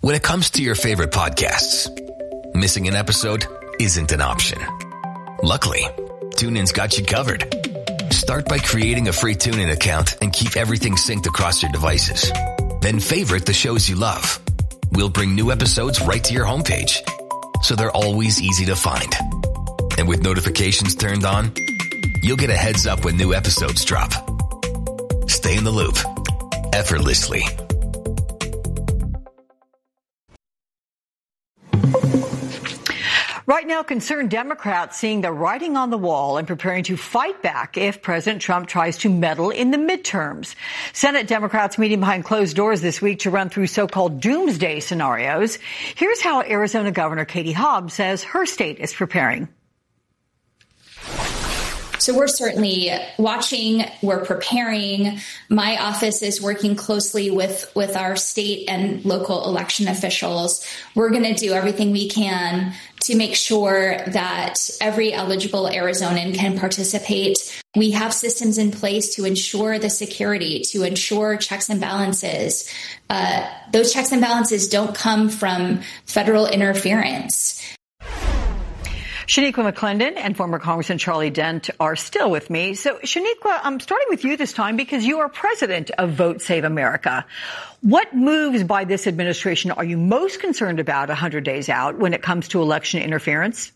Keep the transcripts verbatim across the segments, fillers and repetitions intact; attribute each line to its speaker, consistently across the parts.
Speaker 1: When it comes to your favorite podcasts, missing an episode isn't an option. Luckily, TuneIn's got you covered. Start by creating a free TuneIn account and keep everything synced across your devices. Then favorite the shows you love. We'll bring new episodes right to your homepage, so they're always easy to find. And with notifications turned on, you'll get a heads up when new episodes drop. Stay in the loop, effortlessly.
Speaker 2: Right now, concerned Democrats seeing the writing on the wall and preparing to fight back if President Trump tries to meddle in the midterms. Senate Democrats meeting behind closed doors this week to run through so-called doomsday scenarios. Here's how Arizona Governor Katie Hobbs says her state is preparing.
Speaker 3: So we're certainly watching, we're preparing. My office is working closely with, with our state and local election officials. We're going to do everything we can to make sure that every eligible Arizonan can participate. We have systems in place to ensure the security, to ensure checks and balances. Uh, those checks and balances don't come from federal interference.
Speaker 2: Shaniqua McClendon and former Congressman Charlie Dent are still with me. So, Shaniqua, I'm starting with you this time because you are president of Vote Save America. What moves by this administration are you most concerned about one hundred days out when it comes to election interference?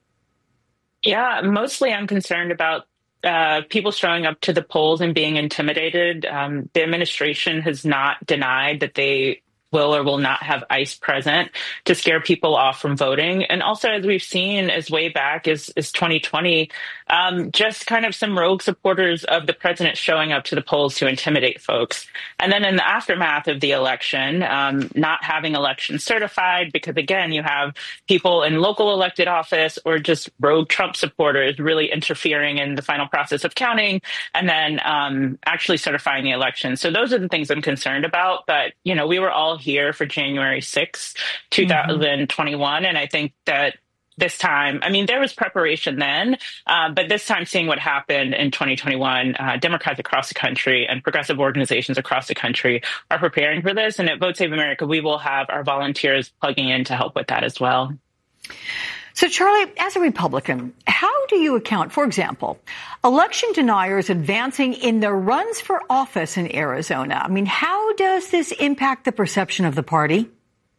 Speaker 4: Yeah, mostly I'm concerned about uh, people showing up to the polls and being intimidated. Um, the administration has not denied that they will or will not have ICE present to scare people off from voting. And also, as we've seen as way back as, as twenty twenty, um, just kind of some rogue supporters of the president showing up to the polls to intimidate folks. And then in the aftermath of the election, um, not having elections certified, because again, you have people in local elected office or just rogue Trump supporters really interfering in the final process of counting and then um, actually certifying the election. So those are the things I'm concerned about. But, you know, we were all here for January sixth, twenty twenty-one. Mm-hmm. And I think that this time, I mean, there was preparation then, uh, but this time seeing what happened in twenty twenty-one, uh, Democrats across the country and progressive organizations across the country are preparing for this. And at Vote Save America, we will have our volunteers plugging in to help with that as well.
Speaker 2: So, Charlie, as a Republican, how do you account, for example, election deniers advancing in their runs for office in Arizona? I mean, how does this impact the perception of the party?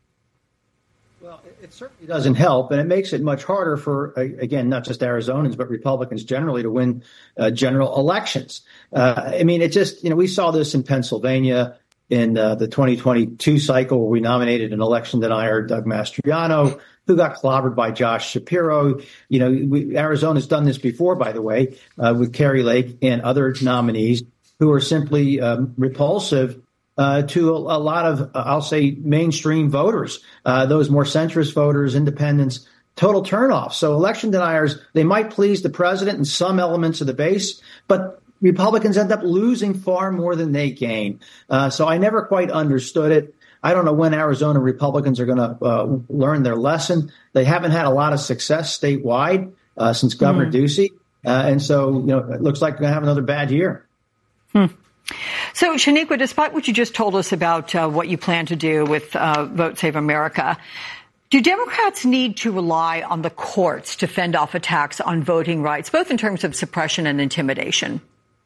Speaker 5: Well, it certainly doesn't help, and it makes it much harder for, again, not just Arizonans, but Republicans generally to win uh, general elections. Uh, I mean, it just, you know, we saw this in Pennsylvania in uh, the twenty twenty-two cycle where we nominated an election denier, Doug Mastriano, who got clobbered by Josh Shapiro. You know, we, Arizona's done this before, by the way, uh, with Kari Lake and other nominees who are simply um, repulsive uh, to a, a lot of, uh, I'll say, mainstream voters, uh, those more centrist voters, independents, total turnoff. So election deniers, they might please the president and some elements of the base, but Republicans end up losing far more than they gain. Uh, so I never quite understood it. I don't know when Arizona Republicans are going to uh, learn their lesson. They haven't had a lot of success statewide uh, since Governor mm. Ducey. Uh, and so, you know, it looks like we're going to have another bad year.
Speaker 2: Hmm. So, Shaniqua, despite what you just told us about uh, what you plan to do with uh, Vote Save America, do Democrats need to rely on the courts to fend off attacks on voting rights, both in terms of suppression and intimidation?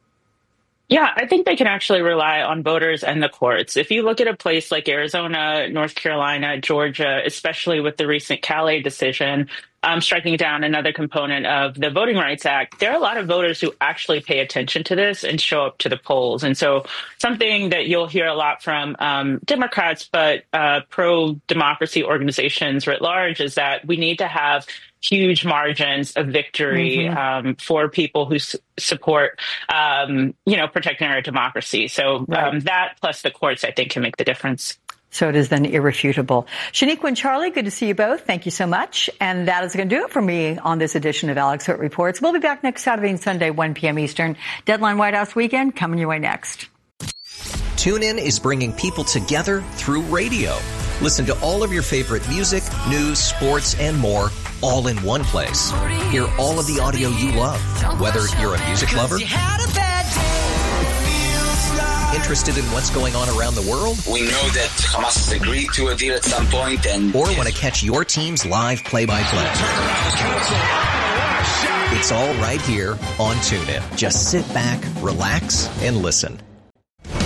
Speaker 4: Yeah, I think they can actually rely on voters and the courts. If you look at a place like Arizona, North Carolina, Georgia, especially with the recent Calais decision, um, striking down another component of the Voting Rights Act, there are a lot of voters who actually pay attention to this and show up to the polls. And so something that you'll hear a lot from um, Democrats, but uh, pro-democracy organizations writ large, is that we need to have huge margins of victory mm-hmm. um, for people who s- support, um, you know, protecting our democracy. So right. um, that plus the courts, I think, can make the difference.
Speaker 2: So it is then irrefutable. Shaniqua and Charlie, good to see you both. Thank you so much. And that is going to do it for me on this edition of Alex Hood Reports. We'll be back next Saturday and Sunday, one p.m. Eastern. Deadline White House Weekend coming your way next.
Speaker 6: TuneIn is bringing people together through radio. Listen to all of your favorite music, news, sports, and more all in one place. Hear all of the audio you love, whether you're a music lover Interested in what's going on around the world?
Speaker 7: We know that Hamas has agreed to a deal at some point, and
Speaker 6: or want to catch your team's live play-by-play? It's all right here on TuneIn. Just sit back, relax, and listen.